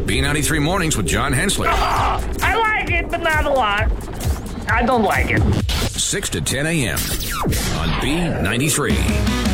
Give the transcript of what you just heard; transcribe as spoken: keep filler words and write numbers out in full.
B ninety-three Mornings with John Hensley. Oh, I like it, but not a lot. I don't like it. six to ten a.m. on B ninety-three.